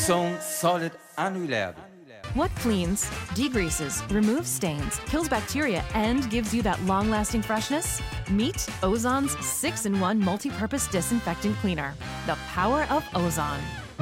Ozone Solid Annulerde. What cleans, degreases, removes stains, kills bacteria, and gives you that long-lasting freshness? Meet Ozon's 6-in-1 multi-purpose disinfectant cleaner. The power of Ozon.